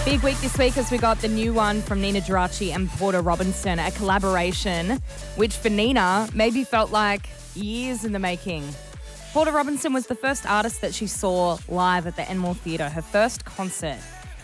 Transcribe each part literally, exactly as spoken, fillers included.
Big week this week as we got the new one from Nina Geraci and Porter Robinson, a collaboration which for Nina maybe felt like years in the making. Porter Robinson was the first artist that she saw live at the Enmore Theatre, her first concert.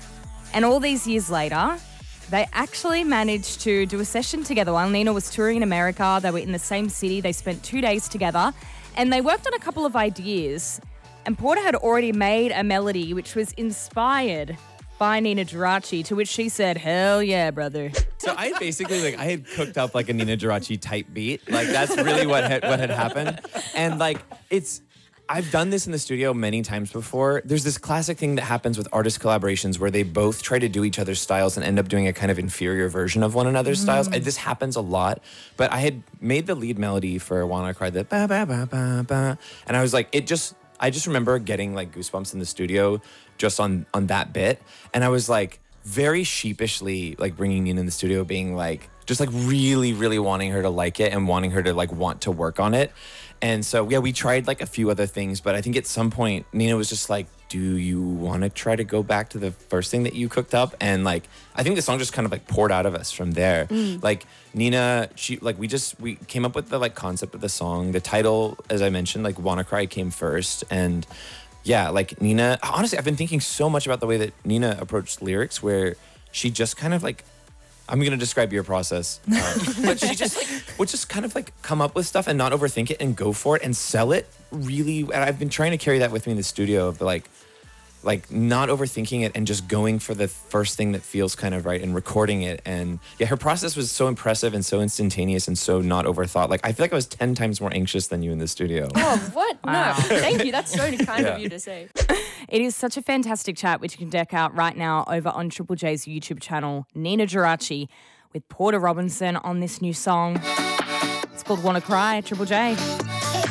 And all these years later, they actually managed to do a session together while Nina was touring in America. They were in the same city. They spent two days together and they worked on a couple of ideas. And Porter had already made a melody which was inspired by Nina Geraci, to which she said, hell yeah, brother. So I basically, like, I had cooked up, like, a Nina Geraci type beat. Like, that's really what had, what had happened. And, like, it's, I've done this in the studio many times before. There's this classic thing that happens with artist collaborations where they both try to do each other's styles and end up doing a kind of inferior version of one another's mm. styles. I, this happens a lot. But I had made the lead melody for Wanna Cry, the ba ba ba ba ba. And I was like, it just, I just remember getting, like, goosebumps in the studio just on, on that bit. And I was, like, very sheepishly, like, bringing Nina in the studio, being, like, just, like, really, really wanting her to like it and wanting her to, like, want to work on it. And so, yeah, we tried, like, a few other things. But I think at some point, Nina was just like, do you want to try to go back to the first thing that you cooked up? And, like, I think the song just kind of, like, poured out of us from there. Mm. Like, Nina, she, like, we just, we came up with the, like, concept of the song. The title, as I mentioned, like, Wanna Cry came first. And, yeah, like, Nina, honestly, I've been thinking so much about the way that Nina approached lyrics, where she just kind of, like, I'm going to describe your process. Um, but she just, like, would just kind of, like, come up with stuff and not overthink it and go for it and sell it really. And I've been trying to carry that with me in the studio, but, like, like not overthinking it and just going for the first thing that feels kind of right and recording it. And yeah, her process was so impressive and so instantaneous and so not overthought. Like, I feel like I was ten times more anxious than you in the studio. Oh, what? Wow. No, thank you. That's so kind Yeah. of you to say. It is such a fantastic chat, which you can deck out right now over on Triple J's YouTube channel, Nina Geraci, with Porter Robinson on this new song. It's called Wanna Cry, Triple J.